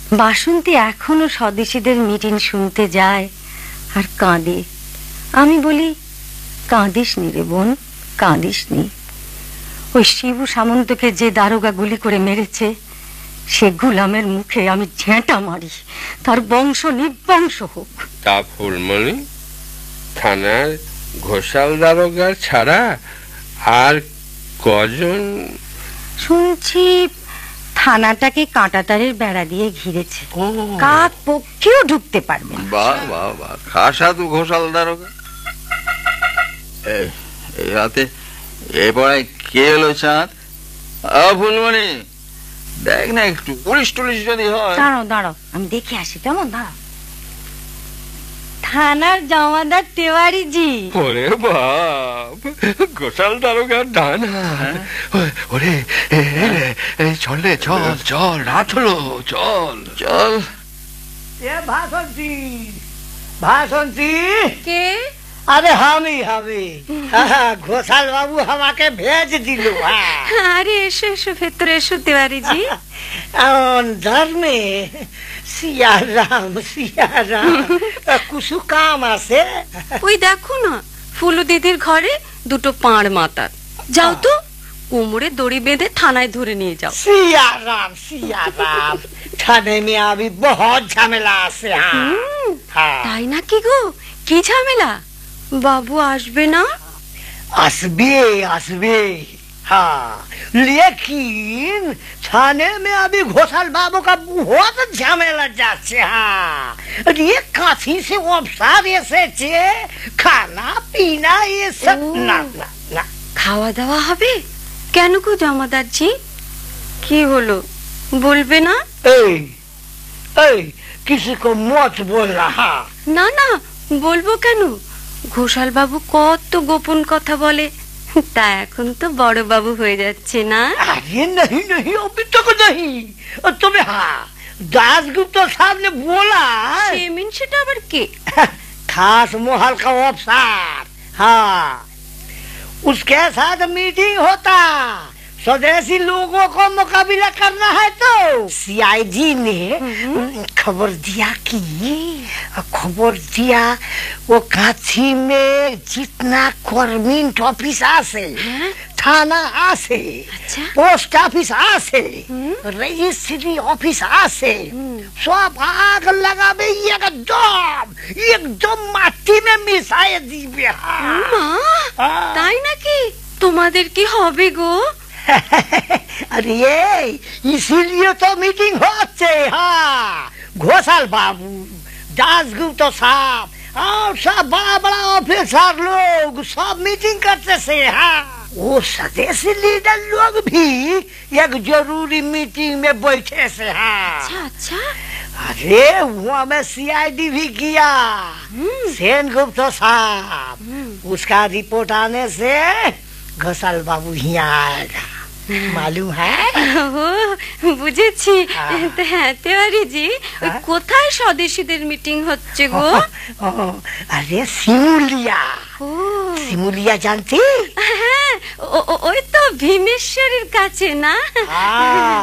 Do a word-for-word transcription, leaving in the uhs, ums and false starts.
বাসন্তী এখনো স্বদেশীদের মিটিং শুনতে যায় আর কাঁদে। আমি বলি, কাঁদিস নি রে বোন, কাঁদিস নি। ওই শিবু সামন্তকে যে দারোগা গুলি করে মেরেছে, সে গুলামের মুখে আমি ঝেঁটা মারি, তার বংশ নিবংশ হোক। তা ফুলমণি, থানার ঘোষাল দারোগার ছাড়া আর কজন? শুনছি থানাটাকে কাঁটাতারের বেড়া দিয়ে ঘিরেছে, কাক পক্ষেও ঢুকতে পারবে না। বাহ বাহ বাহ, খাসা তো ঘোষাল দারোগা। এই রাতে এ পড়ায় কে এলো চাঁদ? ফুলমণি, দেখ না একটু, পুলিশ টুলিশ যদি হয়। দাঁড়াও দাঁড়াও, আমি দেখে আসি। কেমন? দাঁড়াও। থানার জমাদার তেওয়ারি জি। ওরে বাপ, ঘোষাল দারোগার ডানা। ওরে চল রে, চল চল, রাত হলো, চল চল। ভাষণটি ভাষণটি কে? अरे हामी हामी घोषाल बाबू हमाके भेज दिलो। अरे एसो एसो ভেতরে এসো তেওয়ারি জি। अंदर में सिया राम सिया राम कुछ काम আছে। ওই দেখো না, ফুলু দিদির ঘরে দুটো পাঁড় মাতার। যাও তো, কোমরে দড়ি বেঁধে থানায় ধরে নিয়ে যাও। सिया राम सिया राम थाने में अभी बहुत झमेला আছে। তাই নাকি গো? কি ঝামেলা? बाबू আসবে না? আসবে আসবে, हाँ, लेकिन थाने में अभी घोषाल बाबू का बहुत झमेला जाচ্ছে। हाँ, ये काफी से অবসর এসেছে, খানা পিনা এসব না না না। খাওয়া দাওয়া হবে কেন গো জমাদার জি? কি হলো, বলবে না? এই এই किसी को मत बोलना। हाँ, না না, বলবো কেন? ঘোষাল বাবু কত গোপন কথা বলে, তা এখন তো বড় বাবু হয়ে যাচ্ছে না। अरे नहीं नहीं, अभी तक नहीं। तुम्हें हाँ दासगुप्त साहब ने बोला, সেমিন সেটা আবার কে? खास मोहल का अफसर। हाँ, उसके साथ मीटिंग होता, स्वदेशी लोगों को मुकाबला करना है। तो सीआईडी ने खबर दिया कि खबर दिया वो काछी में जितना गवर्नमेंट ऑफिस आसे, थाना आसे, पोस्ट ऑफिस आसे, रजिस्ट्री ऑफिस आसे, सब आग लगाबे एकदम एकदम माटी में मिसाए दिबे। তাই নাকি? তোমাদের কি হবে গো? अरे इसीलिए तो मीटिंग होते। हाँ, घोषाल बाबू, दासगुप्त साहब और सब बड़ा बड़ा ऑफिसर लोग सब मीटिंग करते से। हाँ, वो स्वदेशी लीडर लोग भी एक जरूरी मीटिंग में बैठे से। हाँ, अच्छा अच्छा। अरे वहाँ में सीआईडी भी किया, सेनगुप्त साहब। उसका रिपोर्ट आने से घोषाल बाबू यहाँ आएगा, मालूम है? বুঝেছি। হ্যাঁ তেওয়ারি জি, কোথায় স্বদেশীদের মিটিং হচ্ছে গো? अरे सिमुलिया। सिमुलिया जानती? হ্যাঁ, ওই তো ভীমেশ্বরের কাছে না?